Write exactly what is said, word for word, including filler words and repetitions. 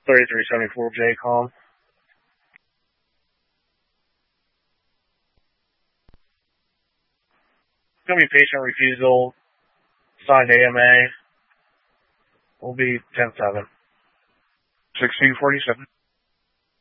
thirty-three seventy-four J com. It's going to be patient refusal, signed A M A. Will be ten seven. sixteen forty-seven.